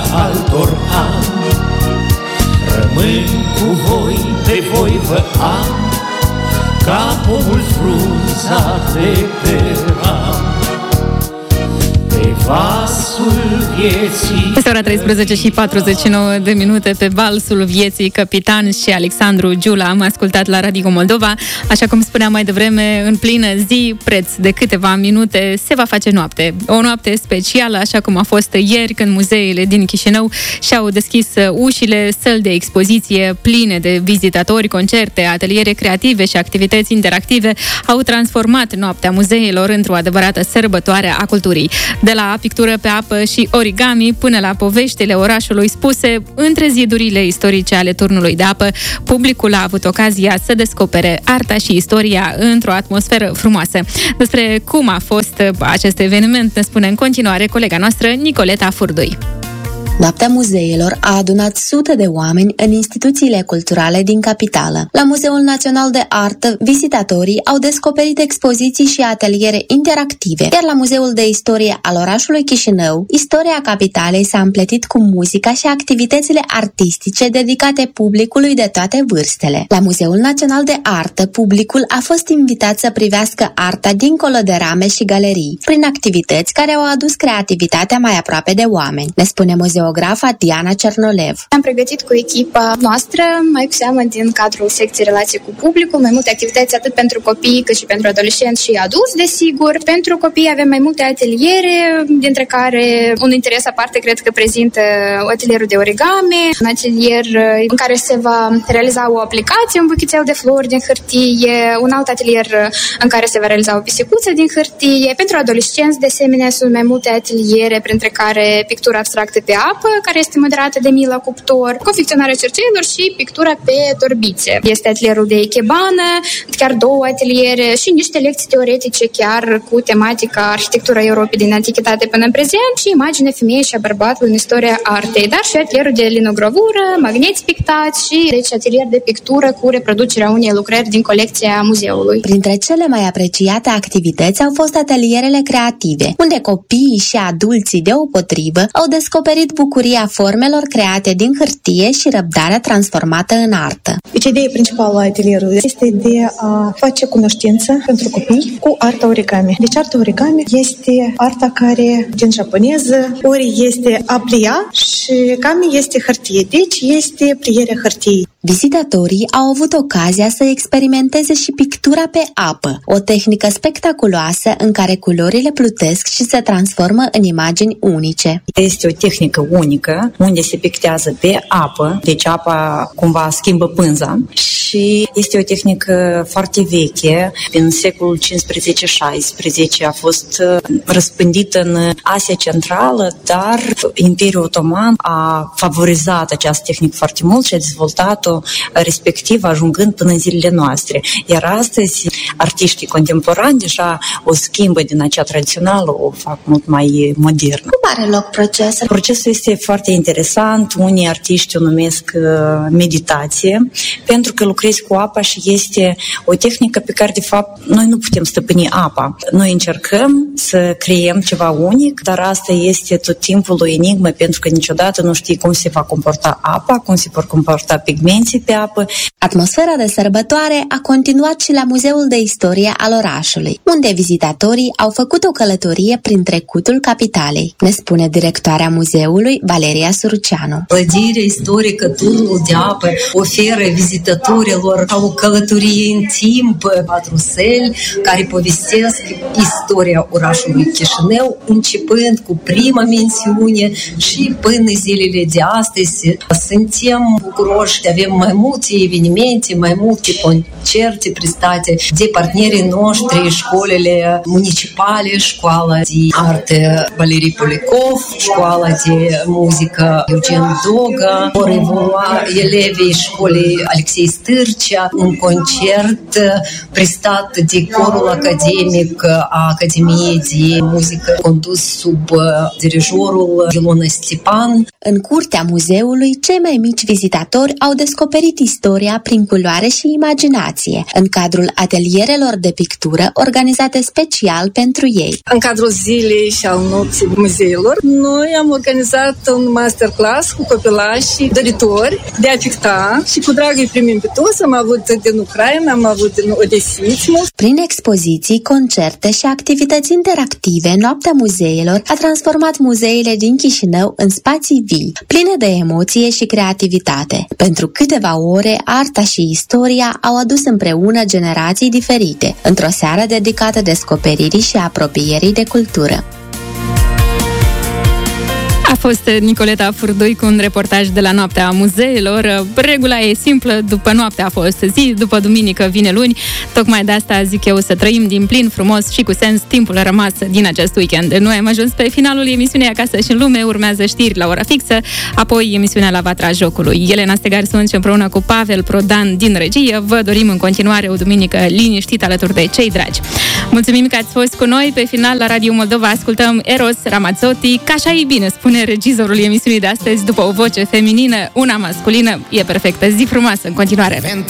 altor ani. Rămân cu voi, pe voi vă am, ca pomul frunzat de pe ram. Pe vasul vieții. Este ora 13 și 49 de minute. Pe valsul vieții, Capitan și Alexandru Giula am ascultat la Radio Moldova. Așa cum spuneam mai devreme, în plină zi, preț de câteva minute, se va face noapte. O noapte specială, așa cum a fost ieri, când muzeele din Chișinău și-au deschis ușile, săli de expoziție pline de vizitatori, concerte, ateliere creative și activități interactive au transformat noaptea muzeelor într-o adevărată sărbătoare a culturii. De la pictură pe apă și origami până la poveștile orașului spuse între zidurile istorice ale turnului de apă, publicul a avut ocazia să descopere arta și istoria într-o atmosferă frumoasă. Despre cum a fost acest eveniment ne spune în continuare colega noastră Nicoleta Furdui. Noaptea muzeelor a adunat sute de oameni în instituțiile culturale din capitală. La Muzeul Național de Artă, vizitatorii au descoperit expoziții și ateliere interactive, iar la Muzeul de Istorie al orașului Chișinău, istoria capitalei s-a împletit cu muzica și activitățile artistice dedicate publicului de toate vârstele. La Muzeul Național de Artă, publicul a fost invitat să privească arta dincolo de rame și galerii, prin activități care au adus creativitatea mai aproape de oameni, ne spune muzeografa Diana Cernolev. Am pregătit cu echipa noastră, mai cu seamă din cadrul secției relații cu publicul, mai multe activități atât pentru copii cât și pentru adolescenți și adulți, desigur. Pentru copii avem mai multe ateliere, dintre care un interes aparte cred că prezintă atelierul de origami, un atelier în care se va realiza o aplicație, un buchetel de flori din hârtie, un alt atelier în care se va realiza o pisicuță din hârtie. Pentru adolescenți, de asemenea, sunt mai multe ateliere, printre care pictura abstractă pe apă, care este moderată de Mila Cuptor, confecționarea cercetărilor și pictura pe torbițe. Este atelierul de Ikebana, chiar două ateliere și niște lecții teoretice chiar cu tematica arhitectura Europei din antichitate până în prezent și imaginea femeii și a bărbatului în istoria artei, dar și atelierul de linogravură, magneți pictați și deci atelier de pictură cu reproducerea unei lucrări din colecția muzeului. Printre cele mai apreciate activități au fost atelierele creative, unde copiii și adulții deopotrivă au descoperit bucuria formelor create din hârtie și răbdarea transformată în artă. Deci ideea principală a atelierului este de a face cunoștință pentru copii cu arta origami. Deci arta origami este arta care din japoneză ori este a plia și kami este hârtie. Deci este plierea hârtiei. Vizitatorii au avut ocazia să experimenteze și pictura pe apă, o tehnică spectaculoasă în care culorile plutesc și se transformă în imagini unice. Este o tehnică unică unde se pictează pe apă, deci apa cumva schimbă pânza și este o tehnică foarte veche, din secolul 15-16 a fost răspândită în Asia Centrală, dar Imperiul Otoman a favorizat această tehnică foarte mult și a dezvoltat-o respectiv ajungând până în zilele noastre. Iar astăzi artiștii contemporani deja o schimbă din acea tradițională, o fac mult mai modernă. Cum are loc procesul? Procesul este foarte interesant. Unii artiști o numesc meditație, pentru că lucrezi cu apa și este o tehnică pe care de fapt noi nu putem stăpâni apa. Noi încercăm să creăm ceva unic, dar asta este tot timpul o enigmă, pentru că niciodată nu știi cum se va comporta apa, cum se vor comporta pigmenții pe apă. Atmosfera de sărbătoare a continuat și la Muzeul de Istorie al orașului, unde vizitatorii au făcut o călătorie prin trecutul capitalei, ne spune directoarea muzeului Valeria Suruceanu. Clădirea istorică, turnul de apă, oferă vizitatorilor o călătorie în timp, 4 săli care povestesc istoria orașului Chișinău, începând cu prima mențiune și până zilele de astăzi. Suntem bucuroși de avem mai multe evenimente, mai multe concerte prestate de partenerii noștri, școlile municipale, școala de artă Valerii Policov, școala de muzică Eugen Doga, vor evolua elevii școlii Alexei Stârcea, un concert prestat de corul academic a Academiei de Muzică condus sub dirijorul Ilona Stepan. În curtea muzeului, cei mai mici vizitatori au descoperit descoperit istoria prin culoare și imaginație, în cadrul atelierelor de pictură organizate special pentru ei. În cadrul zilei și al nopții muzeilor, noi am organizat un masterclass cu copilași doritori de a picta și cu drag îi primim pe toți. Am avut din Ucraina, am avut din odesiți. Prin expoziții, concerte și activități interactive, Noaptea Muzeilor a transformat muzeile din Chișinău în spații vii, pline de emoție și creativitate. Pentru câteva ore, arta și istoria au adus împreună generații diferite, într-o seară dedicată descoperirii și apropierii de cultură. A fost Nicoleta Furdui cu un reportaj de la Noaptea Muzeilor. Regula e simplă, după noapte a fost zi, după duminică vine luni. Tocmai de asta zic eu să trăim din plin, frumos și cu sens timpul rămas din acest weekend. Noi am ajuns pe finalul emisiunii Acasă și în Lume, urmează știri la ora fixă, apoi emisiunea La Vatra Jocului. Elena Stegar sunt împreună cu Pavel Prodan din regie. Vă dorim în continuare o duminică liniștită alături de cei dragi. Mulțumim că ați fost cu noi. Pe final, la Radio Moldova ascultăm Eros Ramazzotti, Ca așa e bine, spune regizorul emisiunii de astăzi, după o voce feminină, una masculină, e perfectă. Zi frumoasă în continuare!